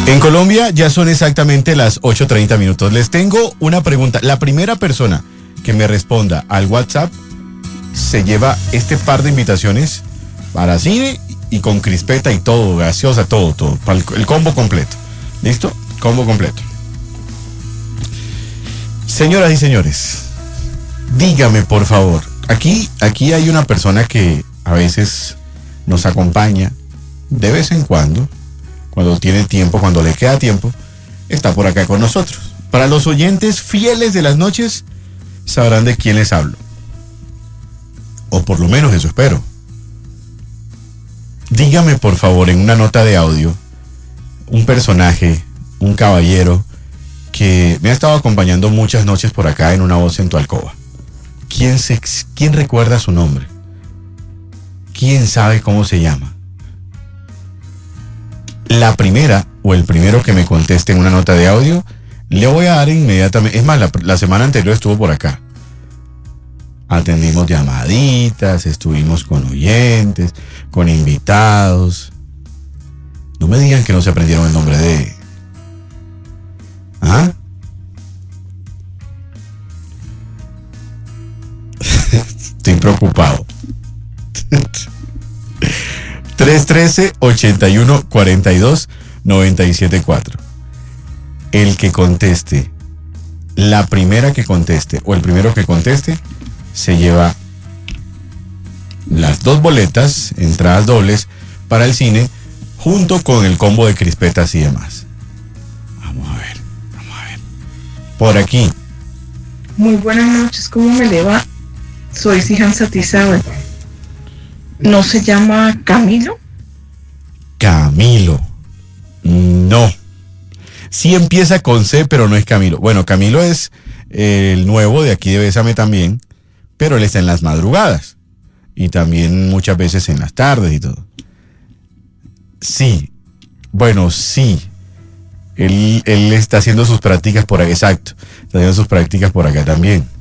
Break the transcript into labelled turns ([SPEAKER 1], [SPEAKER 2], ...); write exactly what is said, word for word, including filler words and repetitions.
[SPEAKER 1] En Colombia ya son exactamente las ocho treinta minutos. Les tengo una pregunta. La primera persona que me responda al WhatsApp se lleva este par de invitaciones para cine y con crispeta y todo, gaseosa, todo, todo. Para el, el combo completo. ¿Listo? Combo completo. Señoras y señores, dígame por favor. Aquí, aquí hay una persona que a veces nos acompaña de vez en cuando. Cuando tiene tiempo, cuando le queda tiempo, está por acá con nosotros. Para los oyentes fieles de las noches, sabrán de quién les hablo. O por lo menos eso espero. Dígame, por favor, en una nota de audio, un personaje, un caballero, que me ha estado acompañando muchas noches por acá en Una Voz en tu Alcoba. ¿Quién, se, ¿Quién recuerda su nombre? ¿Quién sabe cómo se llama? La primera o el primero que me conteste en una nota de audio, le voy a dar inmediatamente. Es más, la, la semana anterior estuvo por acá. Atendimos llamaditas, estuvimos con oyentes, con invitados. No me digan que no se aprendieron el nombre de... ¿Ah? Estoy preocupado. tres uno tres, ochenta y uno, cuarenta y dos, noventa y siete cuatro. El que conteste, la primera que conteste o el primero que conteste, se lleva las dos boletas, entradas dobles para el cine, junto con el combo de crispetas y demás. Vamos a ver, vamos a ver. Por aquí.
[SPEAKER 2] Muy buenas noches, ¿cómo me le va? Soy Sihan Satizabal. ¿No se llama Camilo?
[SPEAKER 1] Camilo. No. Sí empieza con C, pero no es Camilo. Bueno, Camilo es eh, el nuevo de aquí de Bésame también, pero él está en las madrugadas. Y también muchas veces en las tardes y todo. Sí. Bueno, sí. Él, él está haciendo sus prácticas por acá. Exacto. Está haciendo sus prácticas por acá también.